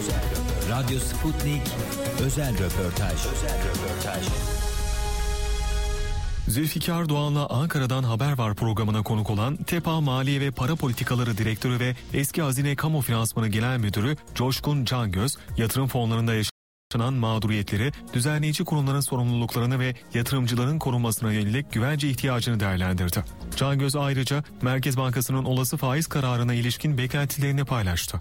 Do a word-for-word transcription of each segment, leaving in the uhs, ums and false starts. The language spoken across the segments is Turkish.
Radyo Sputnik özel röportaj. Özel röportaj. Zülfikar Doğan'la Ankara'dan Haber Var programına konuk olan TEPA Maliye ve Para Politikaları Direktörü ve eski Hazine Kamu Finansmanı Genel Müdürü Coşkun Cangöz, yatırım fonlarında yaşanan mağduriyetleri, düzenleyici kurumların sorumluluklarını ve yatırımcıların korunmasına yönelik güvence ihtiyacını değerlendirdi. Cangöz ayrıca Merkez Bankası'nın olası faiz kararına ilişkin beklentilerini paylaştı.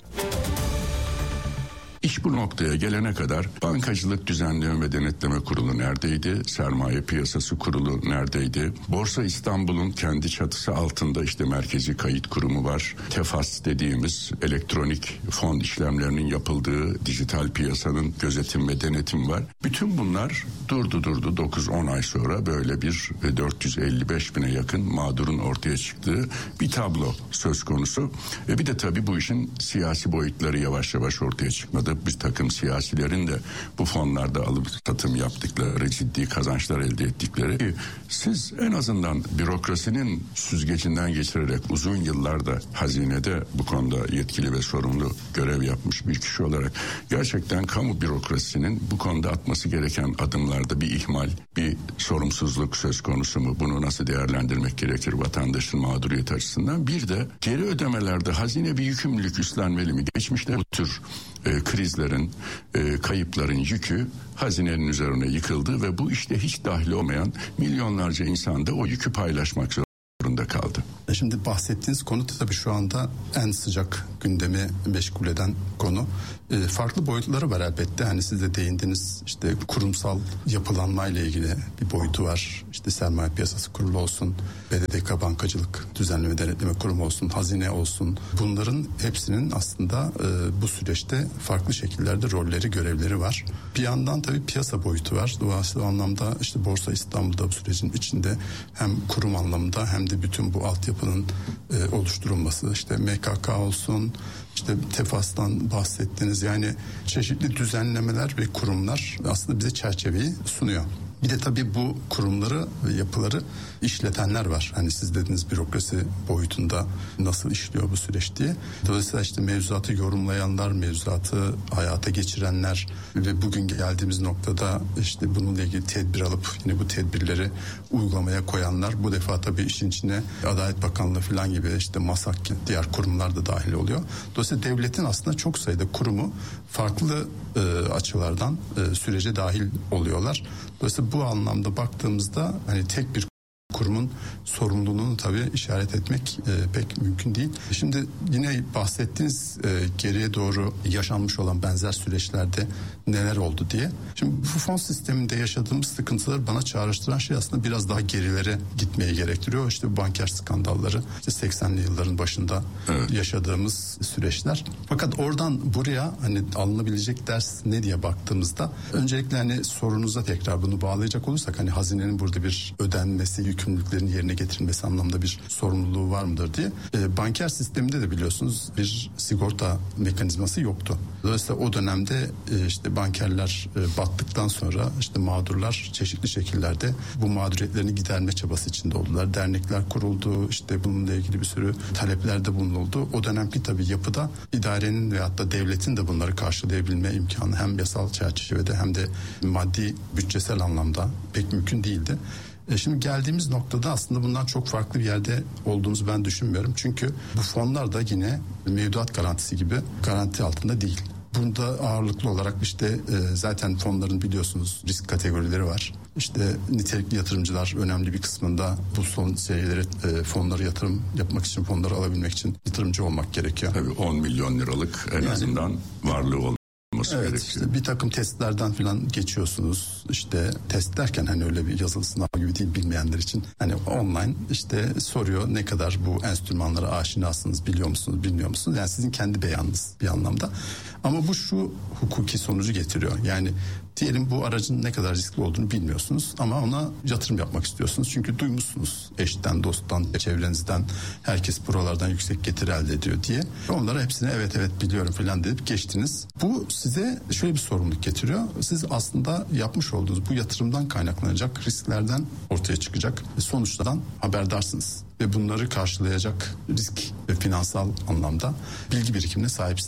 İş bu noktaya gelene kadar Bankacılık Düzenleme ve Denetleme Kurulu neredeydi? Sermaye Piyasası Kurulu neredeydi? Borsa İstanbul'un kendi çatısı altında işte Merkezi Kayıt Kurumu var. TEFAS dediğimiz elektronik fon işlemlerinin yapıldığı dijital piyasanın gözetim ve denetim var. Bütün bunlar durdu durdu dokuz on ay sonra böyle bir dört yüz elli beş bine yakın mağdurun ortaya çıktığı bir tablo söz konusu. Ve bir de tabii bu işin siyasi boyutları yavaş yavaş ortaya çıkmadı. Bir takım siyasilerin de bu fonlarda alıp satım yaptıkları, ciddi kazançlar elde ettikleri. Siz en azından bürokrasinin süzgecinden geçirerek uzun yıllarda hazinede bu konuda yetkili ve sorumlu görev yapmış bir kişi olarak gerçekten kamu bürokrasisinin bu konuda atması gereken adımlarda bir ihmal, bir sorumsuzluk söz konusu mu? Bunu nasıl değerlendirmek gerekir vatandaşın mağduriyet açısından? Bir de geri ödemelerde hazine bir yükümlülük üstlenmeli mi? Geçmişte bu tür e, krizlerin, e, kayıpların yükü hazinenin üzerine yıkıldı ve bu işte hiç dahil olmayan milyonlarca insan da o yükü paylaşmak zorunda kaldı. Şimdi bahsettiğiniz konu tabii şu anda en sıcak gündemi meşgul eden konu. E, farklı boyutları var elbette. Hani siz de değindiniz, işte kurumsal yapılanmayla ilgili bir boyutu var. İşte Sermaye Piyasası Kurulu olsun, B D D K Bankacılık Düzenleme Denetleme Kurumu olsun, hazine olsun. Bunların hepsinin aslında e, bu süreçte farklı şekillerde rolleri, görevleri var. Bir yandan tabii piyasa boyutu var. Dolayısıyla o anlamda işte Borsa İstanbul'da bu sürecin içinde hem kurum anlamında hem de bütün bu altyapının e, oluşturulması, işte M K K olsun, işte TEFAS'tan bahsettiniz, yani çeşitli düzenlemeler ve kurumlar aslında bize çerçeveyi sunuyor. Bir de tabii bu kurumları ve yapıları işletenler var. Hani siz dediniz bürokrasi boyutunda nasıl işliyor bu süreç diye. Dolayısıyla işte mevzuatı yorumlayanlar, mevzuatı hayata geçirenler ve bugün geldiğimiz noktada işte bununla ilgili tedbir alıp yine bu tedbirleri uygulamaya koyanlar. Bu defa tabii işin içine Adalet Bakanlığı falan gibi işte MASAK, diğer kurumlar da dahil oluyor. Dolayısıyla devletin aslında çok sayıda kurumu farklı e, açılardan e, sürece dahil oluyorlar. Dolayısıyla bu anlamda baktığımızda hani tek bir kurumun sorumluluğunu tabii işaret etmek e, pek mümkün değil. Şimdi yine bahsettiğiniz e, geriye doğru yaşanmış olan benzer süreçlerde neler oldu diye. Şimdi bu fon sisteminde yaşadığımız sıkıntıları bana çağrıştıran şey aslında biraz daha gerilere gitmeyi gerektiriyor. İşte banker skandalları, işte seksenli yılların başında evet. yaşadığımız süreçler. Fakat oradan buraya hani alınabilecek ders ne diye baktığımızda öncelikle hani sorunuza tekrar bunu bağlayacak olursak hani hazinenin burada bir ödenmesi, yükümlülüklerin yerine getirilmesi anlamda bir sorumluluğu var mıdır diye. E, banker sisteminde de biliyorsunuz bir sigorta mekanizması yoktu. Dolayısıyla o dönemde e, işte bankerler e, battıktan sonra işte mağdurlar çeşitli şekillerde bu mağduriyetlerini giderme çabası içinde oldular. Dernekler kuruldu, işte bununla ilgili bir sürü taleplerde bulunuldu. O dönemki tabii yapıda idarenin veyahut da devletin de bunları karşılayabilme imkanı hem yasal çerçevede hem de maddi bütçesel anlamda pek mümkün değildi. E şimdi geldiğimiz noktada aslında bundan çok farklı bir yerde olduğumuzu ben düşünmüyorum. Çünkü bu fonlar da yine mevduat garantisi gibi garanti altında değil. Bunda ağırlıklı olarak işte e, zaten fonların biliyorsunuz risk kategorileri var. İşte nitelikli yatırımcılar önemli bir kısmında bu son şeyleri e, fonları yatırım yapmak için, fonları alabilmek için yatırımcı olmak gerekiyor. Tabii on milyon liralık en yani, azından varlığı olmak. Evet, işte bir takım testlerden falan geçiyorsunuz. İşte test derken hani öyle bir yazılı sınav gibi değil bilmeyenler için. Hani online işte soruyor ne kadar bu enstrümanlara aşinasınız, biliyor musunuz, bilmiyor musunuz? Yani sizin kendi beyanınız bir anlamda. Ama bu şu hukuki sonucu getiriyor. Yani diyelim bu aracın ne kadar riskli olduğunu bilmiyorsunuz ama ona yatırım yapmak istiyorsunuz. Çünkü duymuşsunuz eşten, dosttan, çevrenizden herkes buralardan yüksek getiri elde ediyor diye. Onlara hepsine evet evet biliyorum falan deyip geçtiniz. Bu size şöyle bir sorumluluk getiriyor. Siz aslında yapmış olduğunuz bu yatırımdan kaynaklanacak risklerden ortaya çıkacak sonuçlardan haberdarsınız. Ve bunları karşılayacak risk ve finansal anlamda bilgi birikimine sahipsiniz.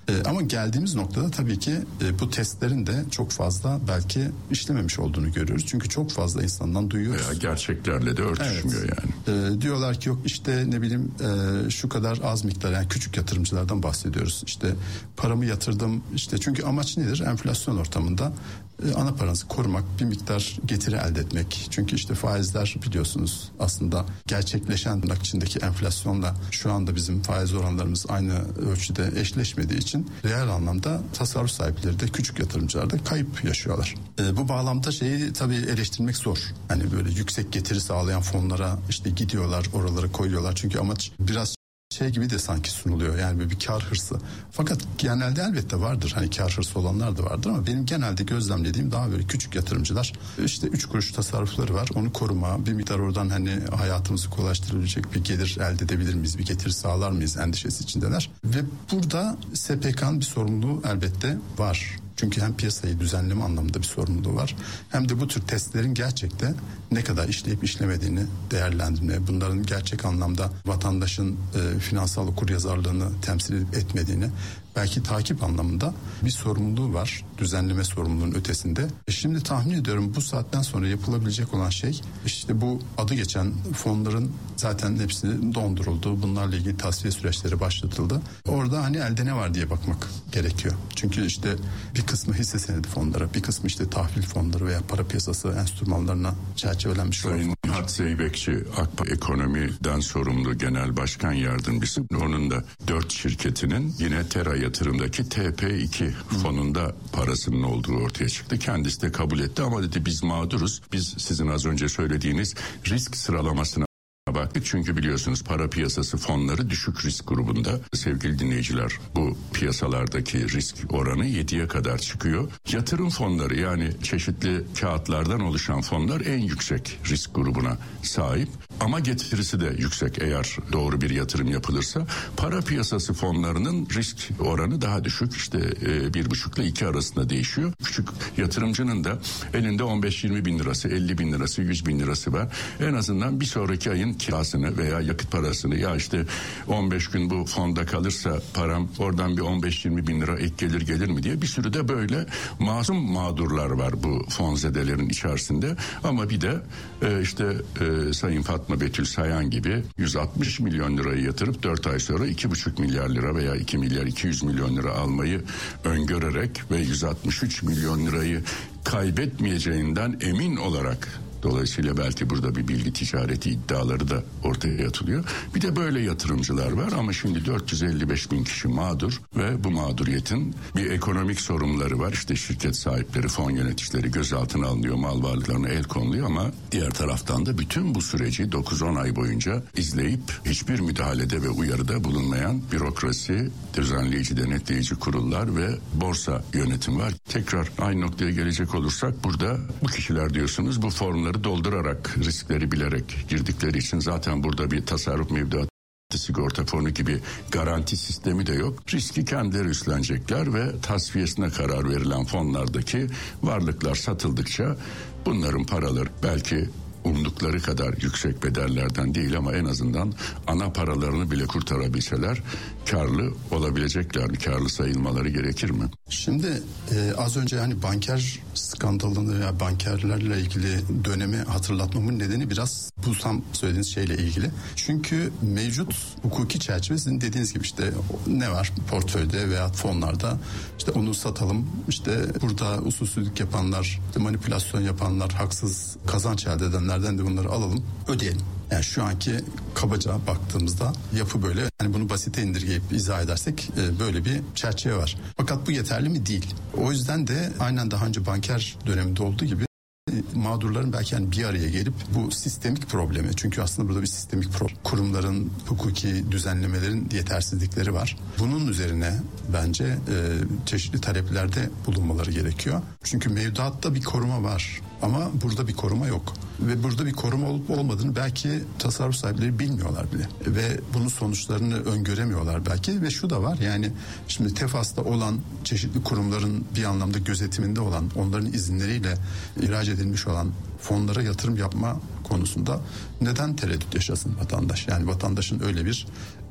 E, ama geldiğimiz noktada tabii ki e, bu testlerin de çok fazla belki işlememiş olduğunu görüyoruz. Çünkü çok fazla insandan duyuyoruz. Veya gerçeklerle de örtüşmüyor evet. yani. E, diyorlar ki yok işte ne bileyim e, şu kadar az miktar, yani küçük yatırımcılardan bahsediyoruz. İşte paramı yatırdım işte, çünkü amaç nedir? Enflasyon ortamında e, ana paranızı korumak, bir miktar getiri elde etmek. Çünkü işte faizler biliyorsunuz aslında gerçekleşen tırnak içindeki enflasyonla şu anda bizim faiz oranlarımız aynı ölçüde eşleşmediği için reel anlamda tasarruf sahipleri de küçük yatırımcılar da kayıp yaşıyorlar. E, bu bağlamda şeyi tabii eleştirmek zor. Hani böyle yüksek getiri sağlayan fonlara işte gidiyorlar, oralara koyuyorlar. Çünkü amaç biraz şey gibi de sanki sunuluyor, yani böyle bir kar hırsı. Fakat genelde elbette vardır, hani kar hırsı olanlar da vardır, ama benim genelde gözlemlediğim daha böyle küçük yatırımcılar, işte üç kuruş tasarrufları var, onu koruma, bir miktar oradan hani hayatımızı kolaylaştırabilecek bir gelir elde edebilir miyiz, bir getiri sağlar mıyız endişesi içindeler. Ve burada S P K'nın bir sorumluluğu elbette var. Çünkü hem piyasayı düzenleme anlamında bir sorumluluğu var, hem de bu tür testlerin gerçekte ne kadar işleyip işlemediğini değerlendirme, bunların gerçek anlamda vatandaşın e, finansal okuryazarlığını temsil edip etmediğini belki takip anlamında bir sorumluluğu var, düzenleme sorumluluğunun ötesinde. E şimdi tahmin ediyorum bu saatten sonra yapılabilecek olan şey, işte bu adı geçen fonların zaten hepsi donduruldu, bunlarla ilgili tasfiye süreçleri başlatıldı. Orada hani elde ne var diye bakmak gerekiyor. Çünkü işte bir kısmı hisse senedi fonları, bir kısmı işte tahvil fonları veya para piyasası enstrümanlarına çerçevelenmiş. Sayın Nihat Zeybekçi, Akbank Ekonomi'den sorumlu Genel Başkan Yardımcısı, onun da dört şirketinin yine Tera yatırımdaki T P iki fonunda parasının olduğu ortaya çıktı. Kendisi de kabul etti ama dedi biz mağduruz. Biz sizin az önce söylediğiniz risk sıralamasına baktık. Çünkü biliyorsunuz para piyasası fonları düşük risk grubunda. Sevgili dinleyiciler, bu piyasalardaki risk oranı yediye kadar çıkıyor. Yatırım fonları, yani çeşitli kağıtlardan oluşan fonlar en yüksek risk grubuna sahip. Ama getirisi de yüksek eğer doğru bir yatırım yapılırsa. Para piyasası fonlarının risk oranı daha düşük, işte e, bir buçukla iki arasında değişiyor. Küçük yatırımcının da elinde on beş yirmi bin lirası, elli bin lirası, yüz bin lirası var. En azından bir sonraki ayın kirasını veya yakıt parasını, ya işte on beş gün bu fonda kalırsa param, oradan bir on beş yirmi bin lira ek gelir gelir mi diye bir sürü de böyle masum mağdurlar var bu fonzedelerin içerisinde. Ama bir de e, işte e, Sayın Fatma Betül Sayan gibi yüz altmış milyon lirayı yatırıp dört ay sonra iki buçuk milyar lira veya iki milyar iki yüz milyon lira almayı öngörerek ve yüz altmış üç milyon lirayı kaybetmeyeceğinden emin olarak, dolayısıyla belki burada bir bilgi ticareti iddiaları da ortaya atılıyor. Bir de böyle yatırımcılar var ama şimdi dört yüz elli beş bin kişi mağdur ve bu mağduriyetin bir ekonomik sorumluları var. İşte şirket sahipleri, fon yöneticileri gözaltına alınıyor, mal varlıklarına el konuluyor ama diğer taraftan da bütün bu süreci dokuz on ay boyunca izleyip hiçbir müdahalede ve uyarıda bulunmayan bürokrasi, düzenleyici, denetleyici kurullar ve borsa yönetim var. Tekrar aynı noktaya gelecek olursak, burada bu kişiler diyorsunuz bu formları doldurarak, riskleri bilerek girdikleri için zaten burada bir tasarruf mevduatı, sigorta fonu gibi garanti sistemi de yok. Riski kendileri üstlenecekler ve tasfiyesine karar verilen fonlardaki varlıklar satıldıkça bunların paraları belki umdukları kadar yüksek bedellerden değil ama en azından ana paralarını bile kurtarabilseler karlı olabilecekler mi? Karlı sayılmaları gerekir mi? Şimdi e, az önce hani banker skandalını veya bankerlerle ilgili dönemi hatırlatmamın nedeni biraz bu tam söylediğiniz şeyle ilgili. Çünkü mevcut hukuki çerçeve sizin dediğiniz gibi işte ne var portföyde veya fonlarda, işte onu satalım, işte burada usulsüzlük yapanlar, manipülasyon yapanlar, haksız kazanç elde edenlerden de bunları alalım, ödeyelim. Yani şu anki kabaca baktığımızda yapı böyle. Yani bunu basite indirgeyip izah edersek e, böyle bir çerçeve var. Fakat bu yeterli mi? Değil. O yüzden de aynen daha önce banker döneminde olduğu gibi mağdurların belki yani bir araya gelip bu sistemik problemi, çünkü aslında burada bir sistemik problem, kurumların hukuki düzenlemelerin yetersizlikleri var. Bunun üzerine bence e, çeşitli taleplerde bulunmaları gerekiyor. Çünkü mevduatta bir koruma var ama burada bir koruma yok. Ve burada bir koruma olup olmadığını belki tasarruf sahipleri bilmiyorlar bile. Ve bunun sonuçlarını öngöremiyorlar belki. Ve şu da var, yani şimdi TEFAS'ta olan çeşitli kurumların bir anlamda gözetiminde olan, onların izinleriyle ihraç edilmiş olan fonlara yatırım yapma konusunda neden tereddüt yaşasın vatandaş? Yani vatandaşın öyle bir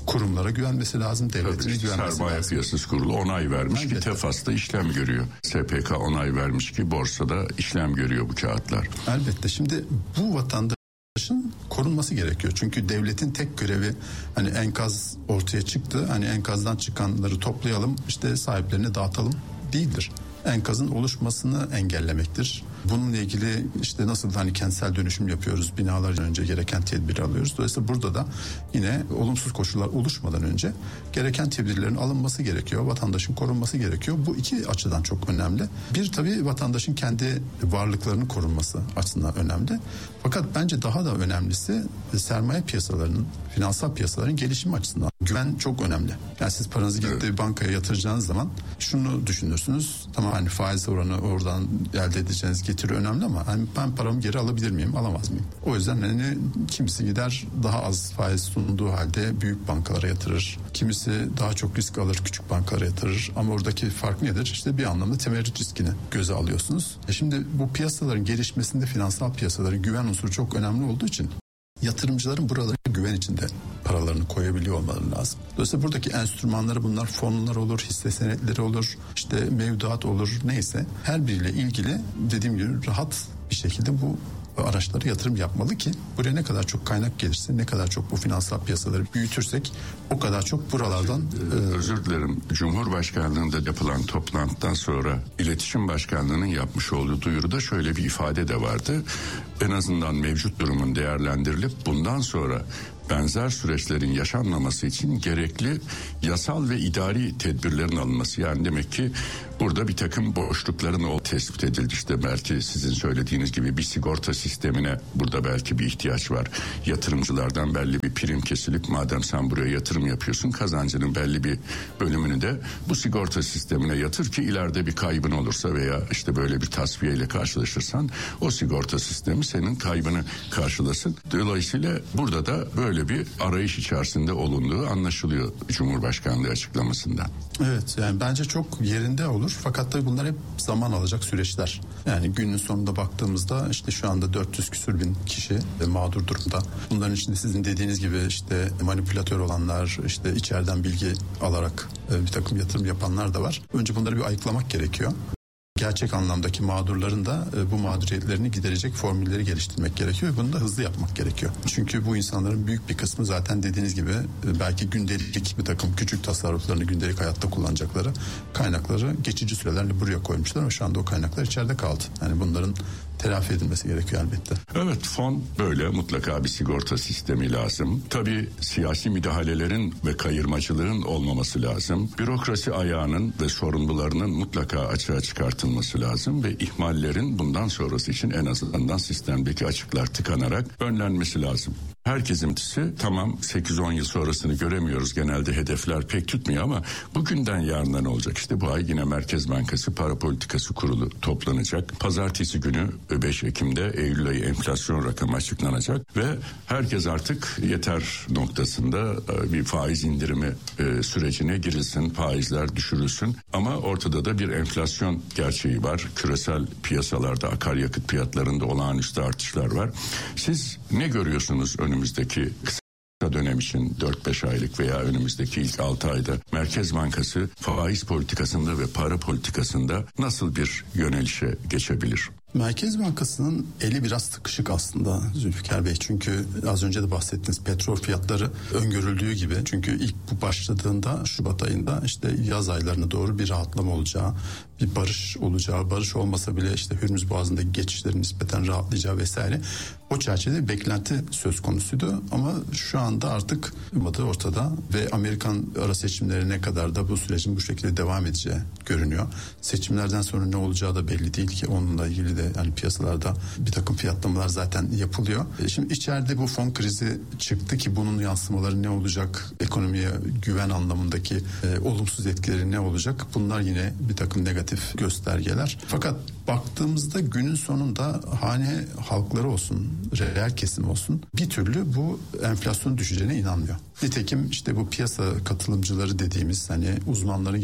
kurumlara güvenmesi lazım, devletine işte güvenmesi sermaye lazım. piyasası kurulu onay vermiş ki Tefas'ta işlem görüyor. S P K onay vermiş ki borsada işlem görüyor bu kağıtlar. Elbette. Şimdi bu vatandaşın korunması gerekiyor. Çünkü devletin tek görevi hani enkaz ortaya çıktı. Hani enkazdan çıkanları toplayalım, işte sahiplerine dağıtalım değildir. Enkazın oluşmasını engellemektir. Bununla ilgili işte nasıl hani kentsel dönüşüm yapıyoruz, binalardan önce gereken tedbiri alıyoruz. Dolayısıyla burada da yine olumsuz koşullar oluşmadan önce gereken tedbirlerin alınması gerekiyor. Vatandaşın korunması gerekiyor. Bu iki açıdan çok önemli. Bir tabii vatandaşın kendi varlıklarının korunması açısından önemli. Fakat bence daha da önemlisi sermaye piyasalarının, finansal piyasaların gelişimi açısından. Güven çok önemli. Yani siz paranızı gidip de bir bankaya yatıracağınız zaman şunu düşünürsünüz. Tamam hani faiz oranı oradan elde edeceğiniz getiri önemli ama hani ben paramı geri alabilir miyim, alamaz mıyım? O yüzden hani kimisi gider daha az faiz sunduğu halde büyük bankalara yatırır. Kimisi daha çok risk alır, küçük bankalara yatırır. Ama oradaki fark nedir? İşte bir anlamda temerrüt riskini göze alıyorsunuz. E şimdi bu piyasaların gelişmesinde finansal piyasaların güven unsuru çok önemli olduğu için yatırımcıların buralara güven içinde paralarını koyabiliyor olmaları lazım. Dolayısıyla buradaki enstrümanları bunlar fonlar olur, hisse senetleri olur, işte mevduat olur neyse her biriyle ilgili dediğim gibi rahat bir şekilde bu araçlara yatırım yapmalı ki buraya ne kadar çok kaynak gelirse, ne kadar çok bu finansal piyasaları büyütürsek o kadar çok buralardan... Ee, e... Özür dilerim. Cumhurbaşkanlığında yapılan toplantıdan sonra İletişim Başkanlığı'nın yapmış olduğu duyuruda şöyle bir ifade de vardı. En azından mevcut durumun değerlendirilip bundan sonra benzer süreçlerin yaşanmaması için gerekli yasal ve idari tedbirlerin alınması. Yani demek ki burada bir takım boşlukların o tespit edildi. İşte belki sizin söylediğiniz gibi bir sigorta sistemine burada belki bir ihtiyaç var. Yatırımcılardan belli bir prim kesilip madem sen buraya yatırım yapıyorsun kazancının belli bir bölümünü de bu sigorta sistemine yatır ki ileride bir kaybın olursa veya işte böyle bir tasfiyeyle karşılaşırsan o sigorta sistemi senin kaybını karşılasın. Dolayısıyla burada da böyle Böyle bir arayış içerisinde olunduğu anlaşılıyor Cumhurbaşkanlığı açıklamasından. Evet yani bence çok yerinde olur fakat tabii bunlar hep zaman alacak süreçler. Yani günün sonunda baktığımızda işte şu anda dört yüz küsür bin kişi mağdur durumda. Bunların içinde sizin dediğiniz gibi işte manipülatör olanlar, işte içeriden bilgi alarak bir takım yatırım yapanlar da var. Önce bunları bir ayıklamak gerekiyor. Gerçek anlamdaki mağdurların da e, bu mağduriyetlerini giderecek formülleri geliştirmek gerekiyor. Bunu da hızlı yapmak gerekiyor. Çünkü bu insanların büyük bir kısmı zaten dediğiniz gibi e, belki gündelik bir takım küçük tasarruflarını gündelik hayatta kullanacakları kaynakları geçici sürelerle buraya koymuşlar ama şu anda o kaynaklar içeride kaldı. Yani bunların telafi edilmesi gerekiyor elbette. Evet fon böyle mutlaka bir sigorta sistemi lazım. Tabii siyasi müdahalelerin ve kayırmacılığın olmaması lazım. Bürokrasi ayağının ve sorumlularının mutlaka açığa çıkartılması lazım ve ihmallerin bundan sonrası için en azından sistemdeki açıklar tıkanarak önlenmesi lazım. Herkesin tisi tamam sekiz on yıl sonrasını göremiyoruz. Genelde hedefler pek tutmuyor ama bugünden yarına ne olacak? İşte bu ay yine Merkez Bankası Para Politikası Kurulu toplanacak. Pazartesi günü beş Ekim'de Eylül ayı enflasyon rakamı açıklanacak ve herkes artık yeter noktasında bir faiz indirimi sürecine girilsin, faizler düşürülsün. Ama ortada da bir enflasyon gerçeği var. Küresel piyasalarda akaryakıt fiyatlarında olağanüstü artışlar var. Siz ne görüyorsunuz önümüzdeki kısa dönem için dört beş aylık veya önümüzdeki ilk altı ayda Merkez Bankası faiz politikasında ve para politikasında nasıl bir yönelişe geçebilir? Merkez Bankası'nın eli biraz sıkışık aslında Zülfikar Bey. Çünkü az önce de bahsettiğiniz petrol fiyatları öngörüldüğü gibi. Çünkü ilk bu başladığında Şubat ayında işte yaz aylarına doğru bir rahatlama olacağı, bir barış olacağı, barış olmasa bile işte Hürmüz Boğazı'ndaki geçişlerin nispeten rahatlayacağı vesaire. O çerçevede beklenti söz konusuydu ama şu anda artık ortada ve Amerikan ara seçimlerine kadar da bu sürecin bu şekilde devam edeceği görünüyor. Seçimlerden sonra ne olacağı da belli değil ki onunla ilgili de yani piyasalarda bir takım fiyatlamalar zaten yapılıyor. Şimdi içeride bu fon krizi çıktı ki bunun yansımaları ne olacak? Ekonomiye güven anlamındaki e, olumsuz etkileri ne olacak? Bunlar yine bir takım negatif göstergeler. Fakat baktığımızda günün sonunda hane halkları olsun, reel kesim olsun bir türlü bu enflasyon düşeceğine inanmıyor. Nitekim işte bu piyasa katılımcıları dediğimiz hani uzmanların yaptığı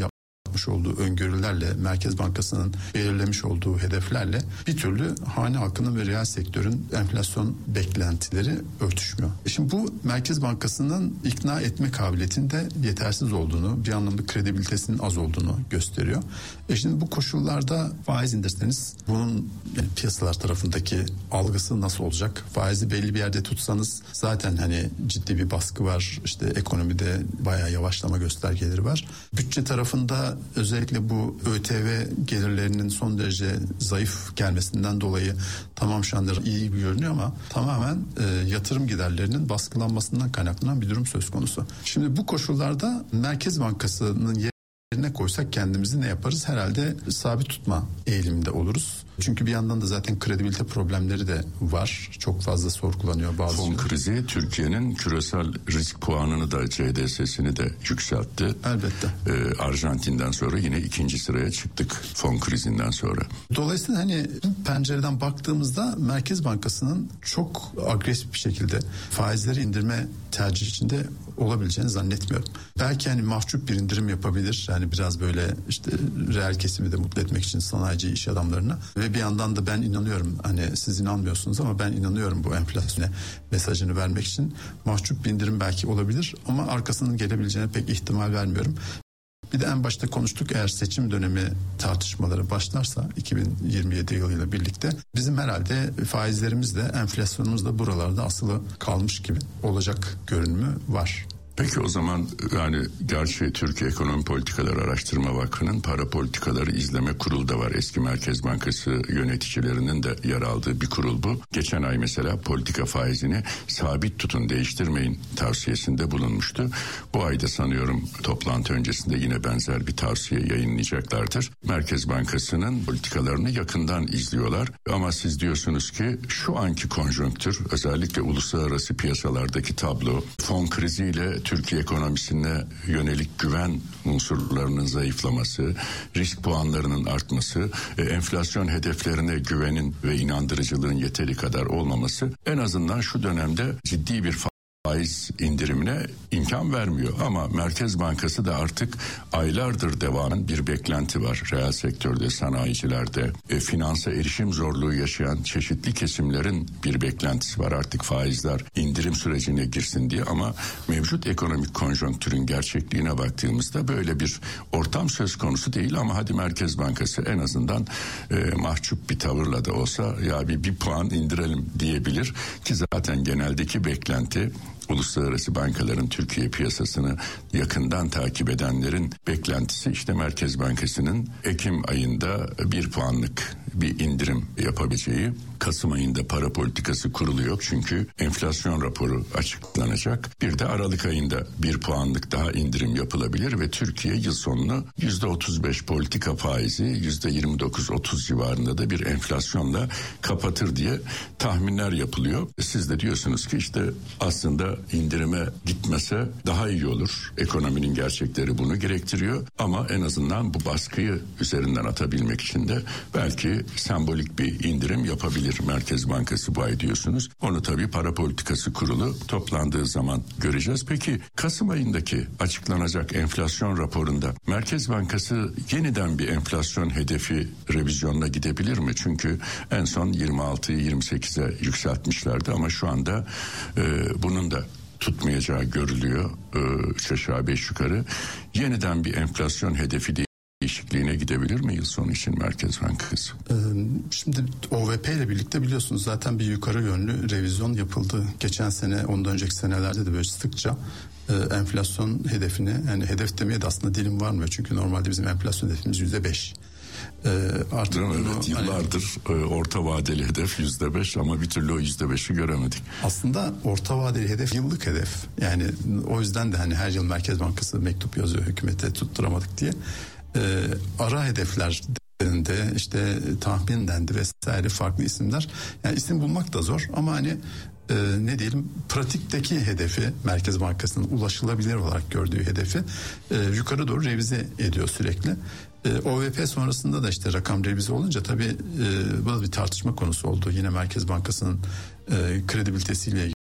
olduğu öngörülerle, Merkez Bankası'nın belirlemiş olduğu hedeflerle bir türlü hane halkının ve reel sektörün enflasyon beklentileri örtüşmüyor. Şimdi bu Merkez Bankası'nın ikna etme kabiliyetinde yetersiz olduğunu, bir anlamda kredibilitesinin az olduğunu gösteriyor. E şimdi bu koşullarda faiz indirseniz bunun yani piyasalar tarafındaki algısı nasıl olacak? Faizi belli bir yerde tutsanız zaten hani ciddi bir baskı var. İşte ekonomide bayağı yavaşlama göstergeleri var. Bütçe tarafında özellikle bu ÖTV gelirlerinin son derece zayıf gelmesinden dolayı tamam şu anda iyi gibi görünüyor ama tamamen e, yatırım giderlerinin baskılanmasından kaynaklanan bir durum söz konusu. Şimdi bu koşullarda Merkez Bankası'nın yerine koysak kendimizi ne yaparız? Herhalde sabit tutma eğiliminde oluruz. Çünkü bir yandan da zaten kredibilite problemleri de var. Çok fazla sorgulanıyor bazı. Fon krizi Türkiye'nin küresel risk puanını da C D S'sini de yükseltti. Elbette. Ee, Arjantin'den sonra yine ikinci sıraya çıktık fon krizinden sonra. Dolayısıyla hani bu pencereden baktığımızda Merkez Bankası'nın çok agresif bir şekilde faizleri indirme tercih içinde olabileceğini zannetmiyorum. Belki hani mahcup bir indirim yapabilir. Yani biraz böyle işte reel kesimi de mutlu etmek için sanayici iş adamlarına ve bir yandan da ben inanıyorum hani siz inanmıyorsunuz ama ben inanıyorum bu enflasyona mesajını vermek için mahcup bir indirim belki olabilir ama arkasının gelebileceğine pek ihtimal vermiyorum. Bir de en başta konuştuk eğer seçim dönemi tartışmaları başlarsa iki bin yirmi yedi yılıyla birlikte bizim herhalde faizlerimiz de enflasyonumuz da buralarda asılı kalmış gibi olacak görünümü var. Peki o zaman yani gerçi Türkiye Ekonomi Politikaları Araştırma Vakfı'nın Para Politikaları İzleme Kurulu da var. Eski Merkez Bankası yöneticilerinin de yer aldığı bir kurul bu. Geçen ay mesela politika faizini sabit tutun, değiştirmeyin tavsiyesinde bulunmuştu. Bu ayda sanıyorum toplantı öncesinde yine benzer bir tavsiye yayınlayacaklardır. Merkez Bankası'nın politikalarını yakından izliyorlar. Ama siz diyorsunuz ki şu anki konjonktür, özellikle uluslararası piyasalardaki tablo, fon kriziyle Türkiye ekonomisine yönelik güven unsurlarının zayıflaması, risk puanlarının artması, e, enflasyon hedeflerine güvenin ve inandırıcılığın yeteri kadar olmaması en azından şu dönemde ciddi bir faiz indirimine imkan vermiyor. Ama Merkez Bankası da artık aylardır devam eden bir beklenti var. Reel sektörde, sanayicilerde, e, finansa erişim zorluğu yaşayan çeşitli kesimlerin bir beklentisi var. Artık faizler indirim sürecine girsin diye ama mevcut ekonomik konjonktürün gerçekliğine baktığımızda böyle bir ortam söz konusu değil ama hadi Merkez Bankası en azından e, mahcup bir tavırla da olsa ya bir, bir puan indirelim diyebilir ki zaten geneldeki beklenti uluslararası bankaların Türkiye piyasasını yakından takip edenlerin beklentisi işte Merkez Bankası'nın Ekim ayında bir puanlık bir indirim yapabileceği. Kasım ayında para politikası kurulu yok çünkü enflasyon raporu açıklanacak. Bir de Aralık ayında bir puanlık daha indirim yapılabilir ve Türkiye yıl sonunu yüzde otuz beş politika faizi, yüzde yirmi dokuz otuz civarında da bir enflasyonla kapatır diye tahminler yapılıyor. Siz de diyorsunuz ki işte aslında indirime gitmese daha iyi olur. Ekonominin gerçekleri bunu gerektiriyor ama en azından bu baskıyı üzerinden atabilmek için de belki sembolik bir indirim yapabilir Merkez Bankası bu ay diyorsunuz. Onu tabii para politikası kurulu toplandığı zaman göreceğiz. Peki Kasım ayındaki açıklanacak enflasyon raporunda Merkez Bankası yeniden bir enflasyon hedefi revizyonuna gidebilir mi? Çünkü en son yirmi altıyı yirmi sekize yükseltmişlerdi ama şu anda e, bunun da tutmayacağı görülüyor. E, üç aşağı beş yukarı. Yeniden bir enflasyon hedefi değil. Değişikliğine gidebilir mi yıl sonu için Merkez Bankası? Şimdi O V P ile birlikte biliyorsunuz zaten bir yukarı yönlü revizyon yapıldı. Geçen sene, ondan önceki senelerde de böyle sıkça enflasyon hedefini, yani hedef demeye de aslında dilim varmıyor. Çünkü normalde bizim enflasyon hedefimiz yüzde beş. Ee, artık evet, bunu, yıllardır hani, orta vadeli hedef yüzde beş ama bir türlü o yüzde beşi göremedik. Aslında orta vadeli hedef yıllık hedef. Yani o yüzden de hani her yıl Merkez Bankası mektup yazıyor hükümete tutturamadık diye. Ee, ara hedefler de işte tahmin dendi vesaire farklı isimler. Yani isim bulmak da zor ama hani e, ne diyelim pratikteki hedefi Merkez Bankası'nın ulaşılabilir olarak gördüğü hedefi e, yukarı doğru revize ediyor sürekli. E, O V P sonrasında da işte rakam revize olunca tabii e, bu da bir tartışma konusu oldu. Yine Merkez Bankası'nın e, kredibilitesiyle ilgili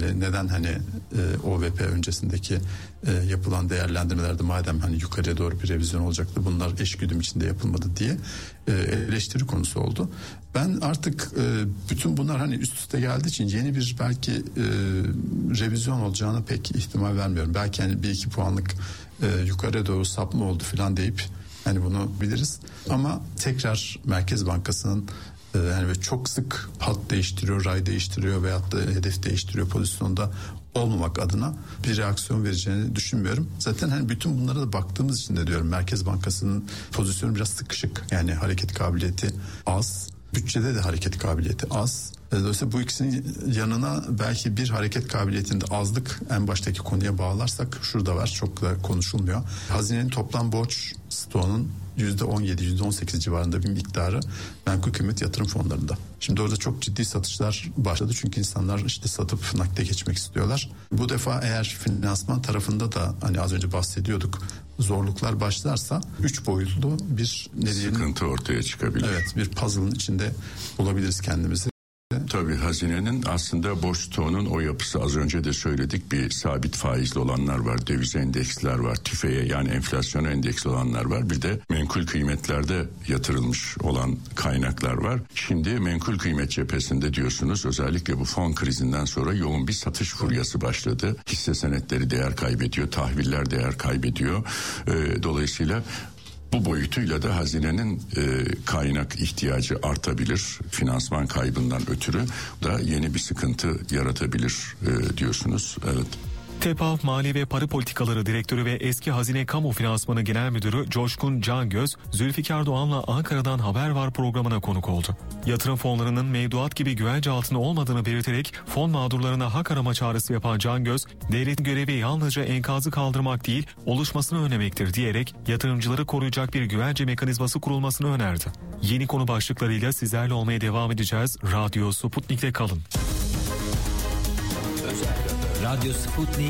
ilgili neden hani e, O V P öncesindeki e, yapılan değerlendirmelerde madem hani yukarıya doğru bir revizyon olacaktı bunlar eşgüdüm içinde yapılmadı diye e, eleştiri konusu oldu. Ben artık e, bütün bunlar hani üst üste geldiği için yeni bir belki e, revizyon olacağına pek ihtimal vermiyorum. Belki hani bir iki puanlık e, yukarıya doğru sapma oldu falan deyip hani bunu biliriz. Ama tekrar Merkez Bankası'nın e, yani çok sık hat değiştiriyor, ray değiştiriyor veyahut da hedef değiştiriyor pozisyonda olmamak adına bir reaksiyon vereceğini düşünmüyorum. Zaten hani bütün bunlara da baktığımız için de diyorum Merkez Bankası'nın pozisyonu biraz sıkışık. Yani hareket kabiliyeti az. Bütçede de hareket kabiliyeti az. Dolayısıyla bu ikisinin yanına belki bir hareket kabiliyetinde azlık en baştaki konuya bağlarsak şurada var çok da konuşulmuyor. Hazinenin toplam borç stoğunun yüzde on yedi yüzde on sekiz civarında bir miktarı menkul kıymet yatırım fonlarında. Şimdi orada çok ciddi satışlar başladı çünkü insanlar işte satıp nakde geçmek istiyorlar. Bu defa eğer finansman tarafında da hani az önce bahsediyorduk zorluklar başlarsa üç boyutlu bir ne diyelim, sıkıntı ortaya çıkabilir. Evet, bir puzzle'ın içinde bulabiliriz kendimizi. Tabii hazinenin aslında borç stoğunun o yapısı az önce de söyledik bir sabit faizli olanlar var, döviz endeksler var, tüfeğe yani enflasyona endeksli olanlar var. Bir de menkul kıymetlerde yatırılmış olan kaynaklar var. Şimdi menkul kıymet cephesinde diyorsunuz özellikle bu fon krizinden sonra yoğun bir satış furyası başladı. Hisse senetleri değer kaybediyor, tahviller değer kaybediyor. Ee, dolayısıyla bu boyutuyla da hazinenin e, kaynak ihtiyacı artabilir. Finansman kaybından ötürü da yeni bir sıkıntı yaratabilir e, diyorsunuz. Evet. TEPAV Mali ve Para Politikaları Direktörü ve eski Hazine Kamu Finansmanı Genel Müdürü Coşkun Cangöz, Zülfikar Doğan'la Ankara'dan Haber Var programına konuk oldu. Yatırım fonlarının mevduat gibi güvence altında olmadığını belirterek fon mağdurlarına hak arama çağrısı yapan Cangöz, devletin görevi yalnızca enkazı kaldırmak değil, oluşmasını önlemektir diyerek yatırımcıları koruyacak bir güvence mekanizması kurulmasını önerdi. Yeni konu başlıklarıyla sizlerle olmaya devam edeceğiz. Radyo Sputnik'te kalın. Radyo Sputnik